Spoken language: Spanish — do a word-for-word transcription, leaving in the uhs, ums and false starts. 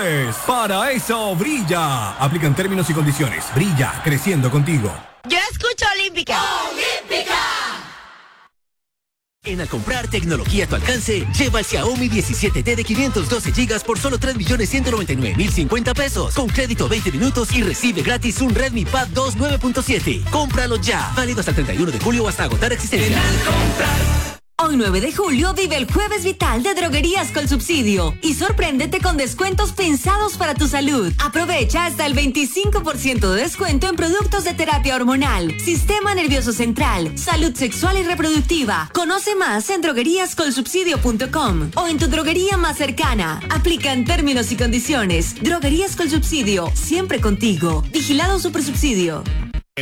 pues para eso brilla. Aplican términos y condiciones. Brilla, creciendo contigo. Yo escucho Olímpica. ¡Olímpica! En al comprar tecnología a tu alcance, lleva el Xiaomi diecisiete T de quinientos doce gigas por solo tres millones ciento noventa y nueve mil cincuenta pesos. Con crédito veinte minutos y recibe gratis un Redmi Pad dos nueve punto siete. Cómpralo ya. Válido hasta el treinta y uno de julio o hasta agotar existencia. En al comprar. Hoy nueve de julio vive el Jueves Vital de Droguerías con Subsidio y sorpréndete con descuentos pensados para tu salud. Aprovecha hasta el veinticinco por ciento de descuento en productos de terapia hormonal, sistema nervioso central, salud sexual y reproductiva. Conoce más en droguerías col subsidio punto com o en tu droguería más cercana. Aplican términos y condiciones. Droguerías con Subsidio, siempre contigo. Vigilado Supersubsidio.